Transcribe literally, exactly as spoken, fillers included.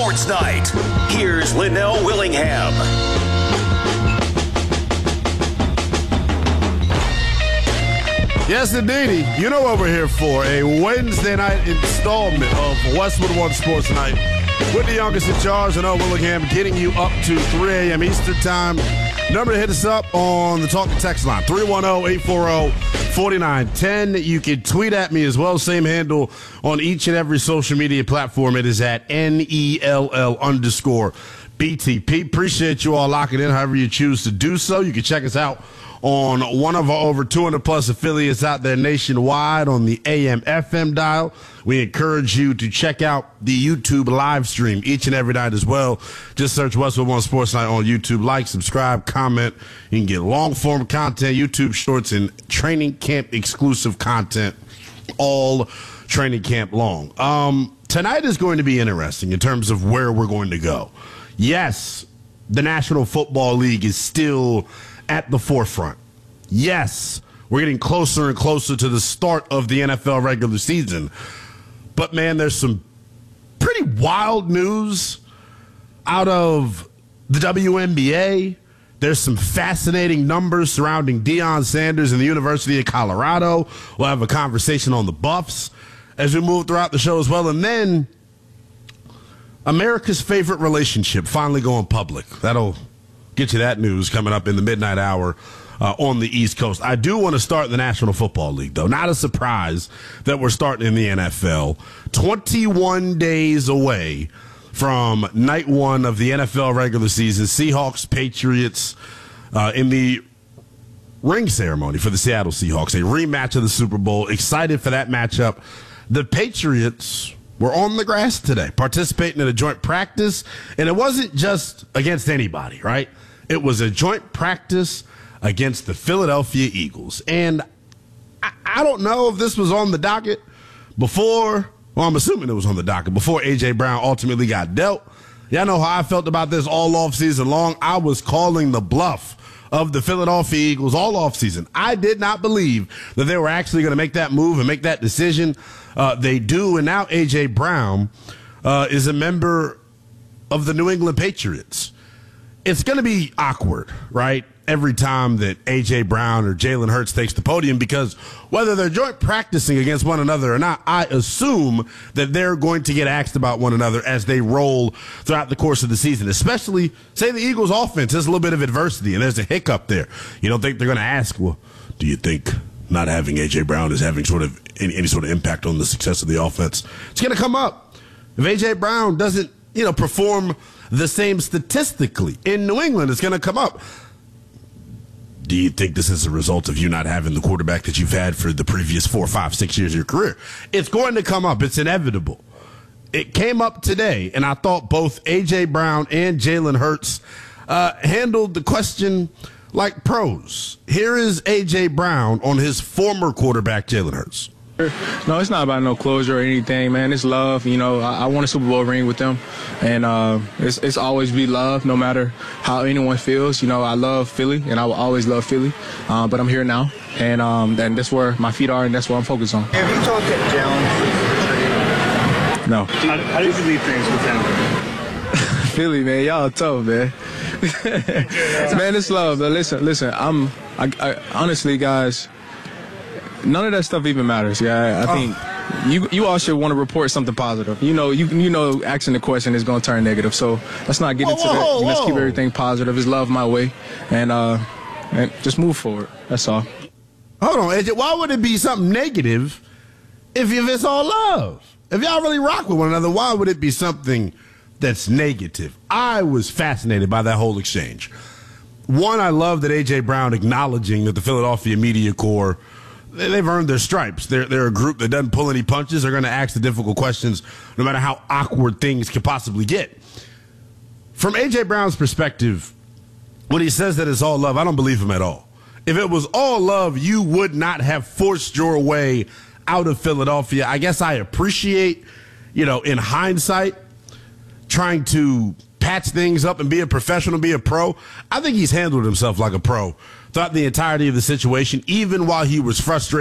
Sports Night. Here's Linnell Willingham. Yes, indeedy. You know what we're here for. A Wednesday night installment of Westwood One Sports Night with the youngest in charge, Linnell Willingham, getting you up to three a.m. Eastern Time. Number to hit us up on the Talk and Text line, three one zero, eight four zero, four nine one zero. You can tweet at me as well. Same handle on each and every social media platform. It is at N E L L underscore B T P. Appreciate you all locking in however you choose to do so. You can check us out on one of our over two hundred plus affiliates out there nationwide on the A M F M dial. We encourage you to check out the YouTube live stream each and every night as well. Just search Westwood One Sports Night on YouTube. Like, subscribe, comment. You can get long-form content, YouTube shorts, and training camp exclusive content all training camp long. Um, tonight is going to be interesting in terms of where we're going to go. Yes, the National Football League is still at the forefront. Yes, we're getting closer and closer to the start of the N F L regular season. But, man, there's some pretty wild news out of the W N B A. There's some fascinating numbers surrounding Deion Sanders and the University of Colorado. We'll have a conversation on the Buffs as we move throughout the show as well. And then America's favorite relationship finally going public. That'll get you that news coming up in the midnight hour uh, on the East Coast. I do want to start in the National Football League, though. Not a surprise that we're starting in the N F L. twenty-one days away from night one of the N F L regular season. Seahawks, Patriots uh, in the ring ceremony for the Seattle Seahawks. A rematch of the Super Bowl. Excited for that matchup. The Patriots were on the grass today, participating in a joint practice. And it wasn't just against anybody, right? It was a joint practice against the Philadelphia Eagles. And I, I don't know if this was on the docket before, well, I'm assuming it was on the docket, before A J. Brown ultimately got dealt. Y'all know how I felt about this all offseason long. I was calling the bluff of the Philadelphia Eagles all offseason. I did not believe that they were actually going to make that move and make that decision. Uh, they do, and now A J. Brown uh, is a member of the New England Patriots. It's going to be awkward, right, every time that A J. Brown or Jalen Hurts takes the podium, because whether they're joint practicing against one another or not, I assume that they're going to get asked about one another as they roll throughout the course of the season, especially, say, the Eagles' offense has a little bit of adversity and there's a hiccup there. You don't think they're going to ask, well, do you think not having A J. Brown is having sort of any, any sort of impact on the success of the offense? It's going to come up. If A J. Brown doesn't, you know, perform the same statistically in New England, it's going to come up. Do you think this is a result of you not having the quarterback that you've had for the previous four, five, six years of your career? It's going to come up. It's inevitable. It came up today, and I thought both A J. Brown and Jalen Hurts uh, handled the question like pros. Here is A J. Brown on his former quarterback, Jalen Hurts. No, it's not about no closure or anything, man. It's love. You know, I, I won a Super Bowl ring with them, and uh, it's, it's always be love, no matter how anyone feels. You know, I love Philly, and I will always love Philly, uh, but I'm here now, and um, and that's where my feet are, and that's what I'm focused on. Have you talked to Jalen? No. How, how did you leave things with him? Philly, man, y'all tough, man. Man, it's love. Listen, listen. I'm, I, I, honestly, guys. None of that stuff even matters. Yeah, I think oh. you you all should want to report something positive. You know, you you know, asking the question is going to turn negative. So let's not get whoa, into whoa, that. Whoa. Let's keep everything positive. It's love my way, and uh, and just move forward. That's all. Hold on, A J. Why would it be something negative if if it's all love? If y'all really rock with one another, why would it be something that's negative? I was fascinated by that whole exchange. One, I love that A J. Brown acknowledging that the Philadelphia media corps, they've earned their stripes. They're, they're a group that doesn't pull any punches. They're going to ask the difficult questions no matter how awkward things could possibly get. From A J. Brown's perspective, when he says that it's all love, I don't believe him at all. If it was all love, you would not have forced your way out of Philadelphia. I guess I appreciate, you know, in hindsight, trying to patch things up and be a professional, be a pro. I think he's handled himself like a pro throughout the entirety of the situation, even while he was frustrated.